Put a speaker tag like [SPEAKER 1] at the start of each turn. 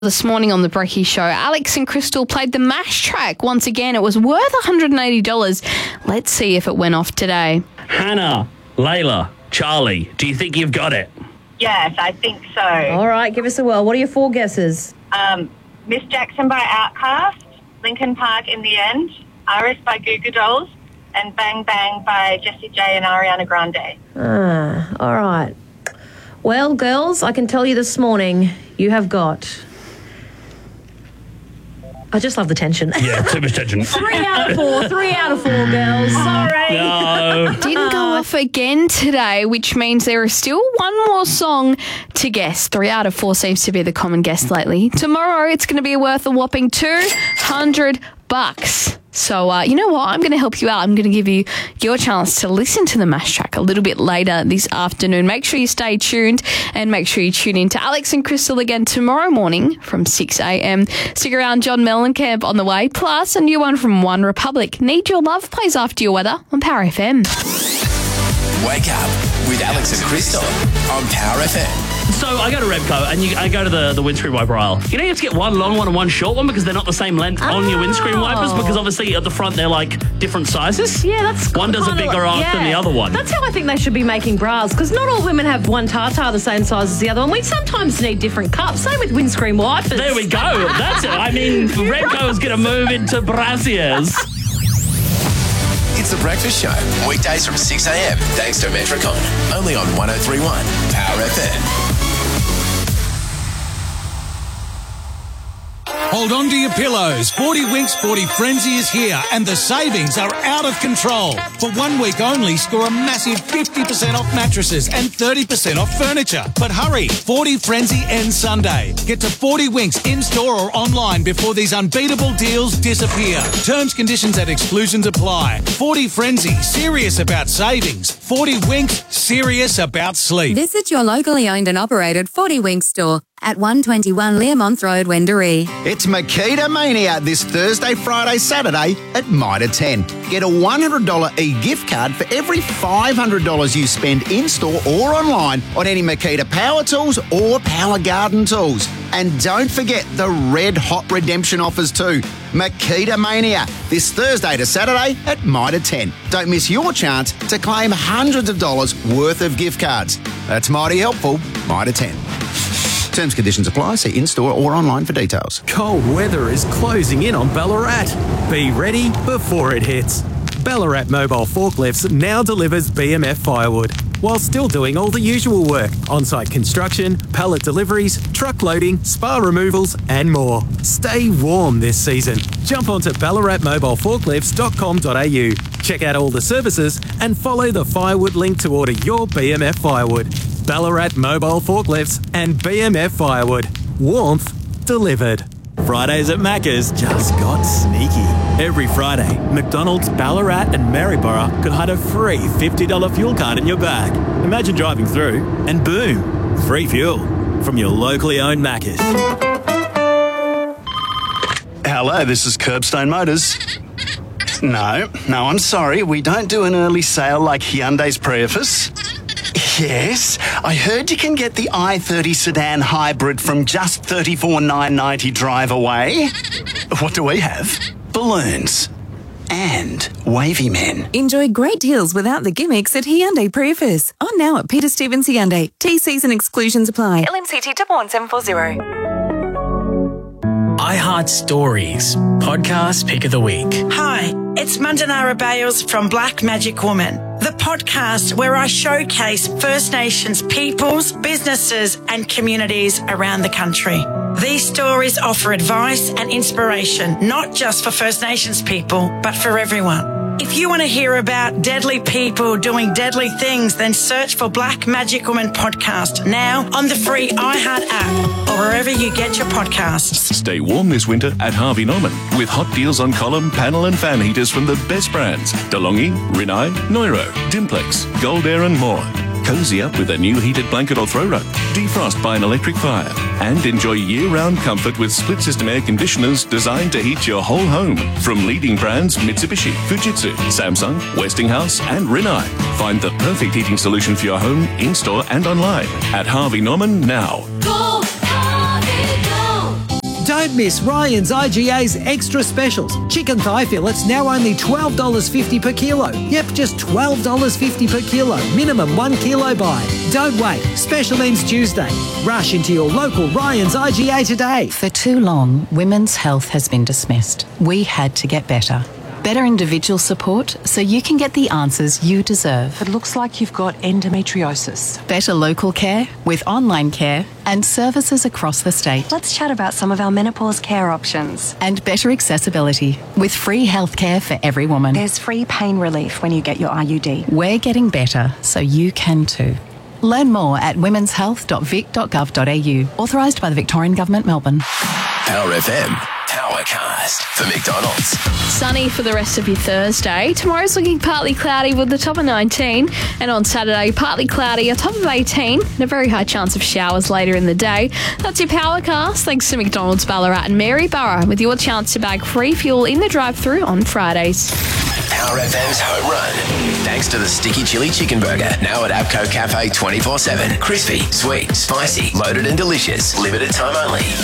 [SPEAKER 1] This morning on the Brekkie Show, Alex and Crystal played the MASH track. Once again, it was worth $180. Let's see if it went off today.
[SPEAKER 2] Hannah, Layla, Charlie, do you think you've got it?
[SPEAKER 3] Yes, I think so.
[SPEAKER 4] All right, give us a whirl. What are your four guesses?
[SPEAKER 3] Miss Jackson by Outkast, Linkin Park in the End, Iris by Goo Goo Dolls, and Bang Bang by Jessie J and Ariana Grande.
[SPEAKER 4] All right. Well, girls, I can tell you this morning, you have got... I just love the tension.
[SPEAKER 2] Yeah, too much tension.
[SPEAKER 4] 3 out of 4, girls. Sorry.
[SPEAKER 2] No.
[SPEAKER 1] Didn't go off again today, which means there is still one more song to guess. 3 out of 4 seems to be the common guess lately. Tomorrow, it's going to be worth a whopping $200. So, you know what? I'm going to help you out. I'm going to give you your chance to listen to the MASH track a little bit later this afternoon. Make sure you stay tuned and make sure you tune in to Alex and Crystal again tomorrow morning from 6 a.m. Stick around, John Mellencamp on the way. Plus, a new one from One Republic. Need Your Love plays after your weather on Power FM.
[SPEAKER 5] Wake up with Alex and Crystal on Power FM.
[SPEAKER 2] So I go to Repco and I go to the windscreen wiper aisle. You know, you have to get one long one and one short one because they're not the same length on your windscreen wipers, because obviously at the front they're like different sizes.
[SPEAKER 4] Yeah, that's
[SPEAKER 2] one does a bigger arc than the other one.
[SPEAKER 4] That's how I think they should be making bras, because not all women have one tartar the same size as the other one. We sometimes need different cups. Same with windscreen wipers.
[SPEAKER 2] There we go. That's it. I mean, Repco is going to move into brassiers.
[SPEAKER 5] It's The Breakfast Show, weekdays from 6 a.m. thanks to Metricon. Only on 103.1 Power FM.
[SPEAKER 6] Hold on to your pillows. 40 Winks 40 Frenzy is here and the savings are out of control. For 1 week only, score a massive 50% off mattresses and 30% off furniture. But hurry, 40 Frenzy ends Sunday. Get to 40 Winks in-store or online before these unbeatable deals disappear. Terms, conditions and exclusions apply. 40 Frenzy, serious about savings. 40 Winks, serious about sleep.
[SPEAKER 7] Visit your locally owned and operated 40 Winks store at 121 Learmonth Road, Wendouree.
[SPEAKER 8] It's Makita Mania this Thursday, Friday, Saturday at Mitre 10. Get a $100 e-gift card for every $500 you spend in-store or online on any Makita power tools or power garden tools. And don't forget the red hot redemption offers too. Makita Mania this Thursday to Saturday at Mitre 10. Don't miss your chance to claim hundreds of dollars worth of gift cards. That's mighty helpful. Mitre 10. Terms, conditions apply. See in-store or online for details.
[SPEAKER 9] Cold weather is closing in on Ballarat. Be ready before it hits. Ballarat Mobile Forklifts now delivers BMF firewood, while still doing all the usual work: on-site construction, pallet deliveries, truck loading, spa removals and more. Stay warm this season. Jump onto ballaratmobileforklifts.com.au. Check out all the services and follow the firewood link to order your BMF firewood. Ballarat Mobile Forklifts and BMF Firewood. Warmth delivered. Fridays at Macca's just got sneaky. Every Friday, McDonald's, Ballarat and Maryborough could hide a free $50 fuel card in your bag. Imagine driving through and boom, free fuel from your locally owned Macca's.
[SPEAKER 10] Hello, this is Curbstone Motors. No, I'm sorry. We don't do an early sale like Hyundai's Prius. Yes, I heard you can get the i30 sedan hybrid from just $34,990 drive away. What do we have? Balloons. And wavy men.
[SPEAKER 7] Enjoy great deals without the gimmicks at Hyundai Prius. On now at Peter Stevens Hyundai. TCs and exclusions apply. LMCT 11740.
[SPEAKER 11] iHeart Stories, podcast pick of the week.
[SPEAKER 12] Hi, it's Mandanara Bales from Black Magic Woman, the podcast where I showcase First Nations peoples, businesses and communities around the country. These stories offer advice and inspiration, not just for First Nations people, but for everyone. If you want to hear about deadly people doing deadly things, then search for Black Magic Woman podcast now on the free iHeart app or wherever you get your podcasts.
[SPEAKER 13] Stay warm this winter at Harvey Norman with hot deals on column, panel and fan heaters from the best brands: DeLonghi, Rinnai, Neuro, Dimplex, Gold Air and more. Cozy up with a new heated blanket or throw rug. Defrost by an electric fire. And enjoy year-round comfort with split-system air conditioners designed to heat your whole home. From leading brands Mitsubishi, Fujitsu, Samsung, Westinghouse and Rinnai. Find the perfect heating solution for your home, in-store and online at Harvey Norman now.
[SPEAKER 14] Go! Don't miss Ryan's IGA's extra specials. Chicken thigh fillets now only $12.50 per kilo. Yep, just $12.50 per kilo. Minimum 1 kilo buy. Don't wait. Special ends Tuesday. Rush into your local Ryan's IGA today.
[SPEAKER 15] For too long, women's health has been dismissed. We had to get better. Better individual support so you can get the answers you deserve.
[SPEAKER 16] It looks like you've got endometriosis.
[SPEAKER 15] Better local care with online care and services across the state.
[SPEAKER 17] Let's chat about some of our menopause care options.
[SPEAKER 15] And better accessibility with free healthcare for every woman.
[SPEAKER 17] There's free pain relief when you get your IUD.
[SPEAKER 15] We're getting better so you can too. Learn more at womenshealth.vic.gov.au. Authorised by the Victorian Government, Melbourne.
[SPEAKER 5] Power FM. Powercast for McDonald's.
[SPEAKER 1] Sunny for the rest of your Thursday. Tomorrow's looking partly cloudy with the top of 19. And on Saturday, partly cloudy, a top of 18. And a very high chance of showers later in the day. That's your Powercast. Thanks to McDonald's Ballarat and Maryborough, with your chance to bag free fuel in the drive-thru on Fridays.
[SPEAKER 5] Power FM's home run. Thanks to the Sticky Chili Chicken Burger. Now at Abco Cafe 24/7. Crispy, sweet, spicy, loaded and delicious. Limited time only.